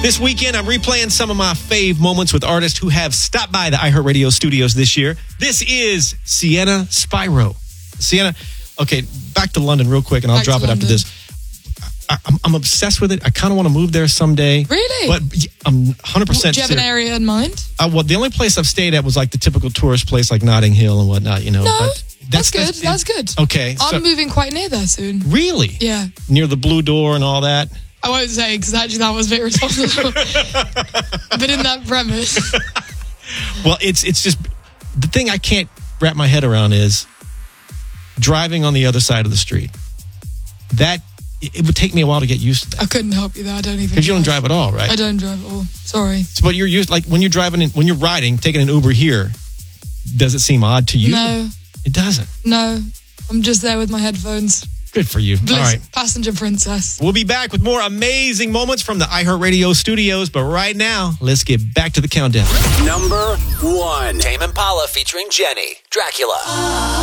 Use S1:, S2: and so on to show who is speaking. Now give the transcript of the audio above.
S1: This weekend, I'm replaying some of my fave moments with artists who have stopped by the iHeartRadio studios this year. This is Sienna Spyro. Sienna, okay, back to London real quick, and I'll drop it after this. I'm obsessed with it. I kind of want to move there someday.
S2: Really?
S1: But I'm 100%.
S2: Do you have an area in mind?
S1: Well, the only place I've stayed at was like the typical tourist place, like Notting Hill and whatnot, you know.
S2: No,
S1: but
S2: that's good. That's good.
S1: Okay.
S2: I'm moving quite near there soon.
S1: Really?
S2: Yeah.
S1: Near the Blue Door and all that?
S2: I won't say, because actually that was a bit irresponsible. But in that premise.
S1: Well, it's just, the thing I can't wrap my head around is driving on the other side of the street. It would take me a while to get used to that.
S2: I couldn't help you there. I don't even.
S1: Because you don't drive at all, right?
S2: I don't drive at all. Sorry.
S1: But you're used, like when you're driving, when you're riding, taking an Uber here, does it seem odd to you?
S2: No.
S1: It doesn't.
S2: No. I'm just there with my headphones.
S1: Good for you.
S2: Bliss,
S1: all right.
S2: Passenger princess.
S1: We'll be back with more amazing moments from the iHeartRadio studios. But right now, let's get back to the countdown.
S3: Number 1. Tame Impala featuring Jenny, Dracula.